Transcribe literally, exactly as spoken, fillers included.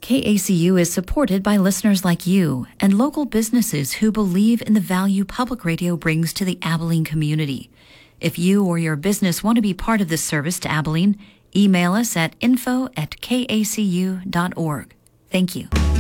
K A C U is supported by listeners like you and local businesses who believe in the value public radio brings to the Abilene community. If you or your business want to be part of this service to Abilene, email us at info at kacu dot org. Thank you.